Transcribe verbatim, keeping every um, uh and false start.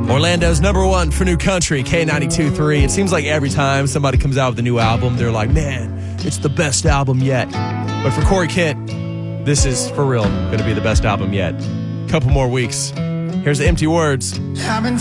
Orlando's number one for new country, K ninety-two point three. It seems like every time somebody comes out with a new album, they're like, man, it's the best album yet. But for Corey Kent, this is, for real, going to be the best album yet. Couple more weeks. Here's the Empty Words.